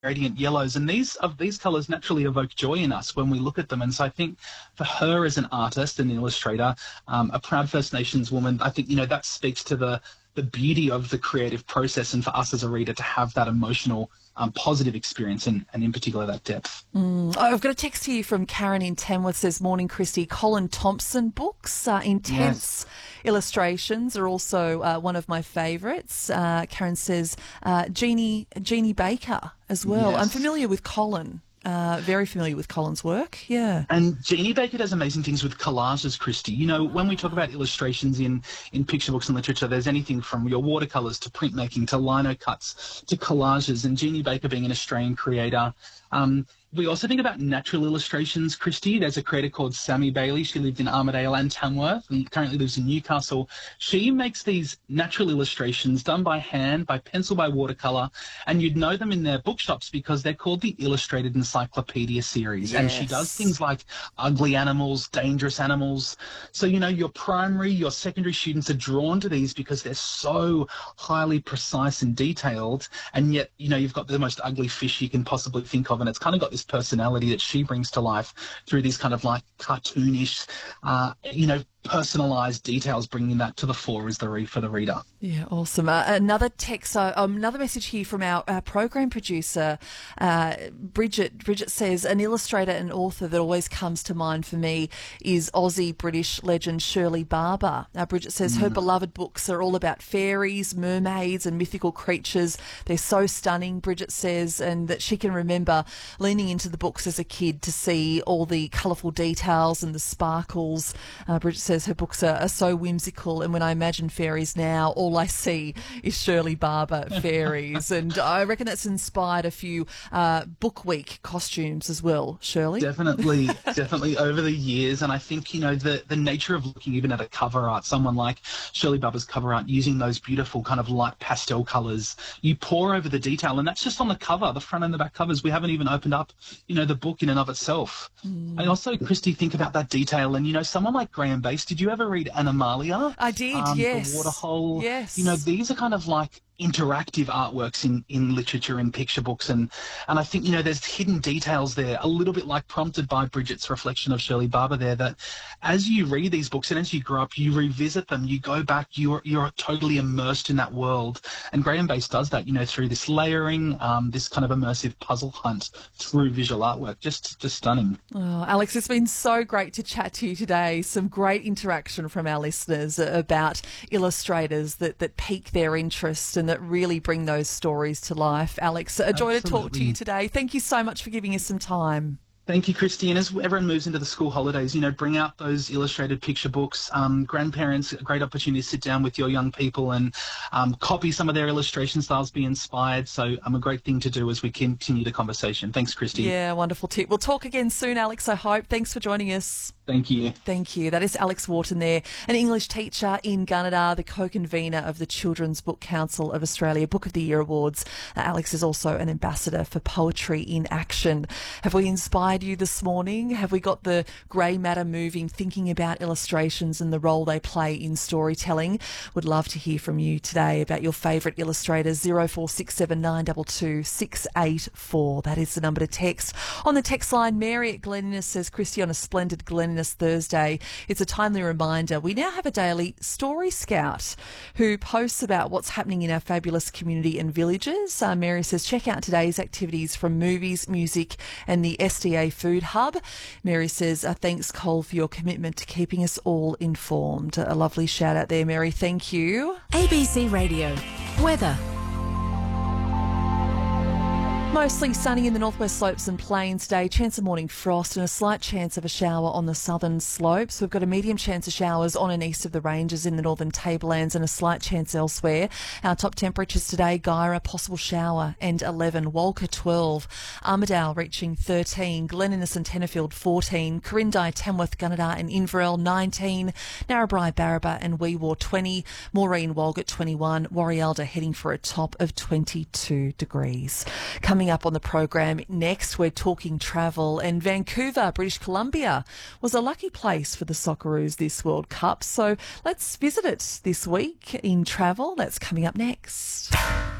radiant yellows, and these colours naturally evoke joy in us when we look at them. And so I think for her as an artist and illustrator, a proud First Nations woman, I think, that speaks to the beauty of the creative process, and for us as a reader to have that emotional, positive experience, and in particular that depth. I've got a text here from Karen in Tamworth, says, "Morning, Christy. Colin Thompson books, intense illustrations are also one of my favourites." Karen says, Jeannie Baker as well. Yes. I'm familiar with Colin. Very familiar with Colin's work, yeah. And Jeannie Baker does amazing things with collages, Christy. When we talk about illustrations in picture books and literature, there's anything from your watercolours to printmaking to lino cuts to collages, and Jeannie Baker being an Australian creator. We also think about natural illustrations, Christy. There's a creator called Sammy Bailey. She lived in Armidale and Tamworth and currently lives in Newcastle. She makes these natural illustrations done by hand, by pencil, by watercolour, and you'd know them in their bookshops because they're called the Illustrated Encyclopedia series. Yes. And she does things like ugly animals, dangerous animals. So, your primary, your secondary students are drawn to these because they're so highly precise and detailed, and yet, you've got the most ugly fish you can possibly think of, and it's kind of got this personality that she brings to life through these kind of like cartoonish, personalised details, bringing that to the fore for the reader. Yeah, awesome. Another text, another message here from our program producer, Bridget. Bridget says, "An illustrator and author that always comes to mind for me is Aussie-British legend Shirley Barber." Bridget says her beloved books are all about fairies, mermaids and mythical creatures. They're so stunning, Bridget says, and that she can remember leaning into the books as a kid to see all the colourful details and the sparkles. Bridget says her books are so whimsical, and when I imagine fairies now, all I see is Shirley Barber fairies. And I reckon that's inspired a few Book Week costumes as well, Shirley. Definitely over the years. And I think, the nature of looking even at a cover art, someone like Shirley Barber's cover art, using those beautiful kind of light pastel colours, you pour over the detail, and that's just on the cover, the front and the back covers. We haven't even opened up, the book in and of itself. I also, Christy, think about that detail, and, someone like Graham Base, did you ever read Animalia? I did, yes. The Waterhole. Yes. These are kind of like interactive artworks in literature and picture books, and I think there's hidden details there, a little bit like prompted by Bridget's reflection of Shirley Barber there, that as you read these books and as you grow up, you revisit them, you go back, you're totally immersed in that world. And Graham Base does that through this layering, this kind of immersive puzzle hunt through visual artwork. Just stunning. Oh, Alex, it's been so great to chat to you today. Some great interaction from our listeners about illustrators that pique their interest and that really bring those stories to life. Alex, a joy to talk to you today. Thank you so much for giving us some time. Thank you, Christy. And as everyone moves into the school holidays, bring out those illustrated picture books. Grandparents, a great opportunity to sit down with your young people and copy some of their illustration styles, be inspired. So a great thing to do as we continue the conversation. Thanks, Christy. Yeah, wonderful tip. We'll talk again soon, Alex, I hope. Thanks for joining us. Thank you. Thank you. That is Alex Wharton there, an English teacher in Gunnedah, the co-convener of the Children's Book Council of Australia Book of the Year Awards. Alex is also an ambassador for Poetry in Action. Have we inspired you this morning? Have we got the grey matter moving, thinking about illustrations and the role they play in storytelling? Would love to hear from you today about your favourite illustrators. 0467 922 684. That is the number to text. On the text line, Mary at Glen Innes says, "Christy, on a splendid Glen Innes Thursday, it's a timely reminder. We now have a daily story scout who posts about what's happening in our fabulous community and villages." Mary says, "Check out today's activities from movies, music and the SDA Food Hub." Mary says, "Thanks, Cole, for your commitment to keeping us all informed." A lovely shout out there, Mary. Thank you. ABC Radio. Weather. Mostly sunny in the northwest slopes and plains today. Chance of morning frost and a slight chance of a shower on the southern slopes. We've got a medium chance of showers on and east of the ranges in the northern tablelands and a slight chance elsewhere. Our top temperatures today: Guyra, possible shower, and 11. Walker, 12. Armidale reaching 13. Glen Innes and Tenterfield, 14. Corindai, Tamworth, Gunnedah and Inverell, 19. Narrabri, Barraba and Weewar, 20. Maureen, Walgett, 21. Warrialda heading for a top of 22 degrees. Coming up on the program next, we're talking travel, and Vancouver, British Columbia was a lucky place for the Socceroos this World Cup. So let's visit it this week in travel. That's coming up next.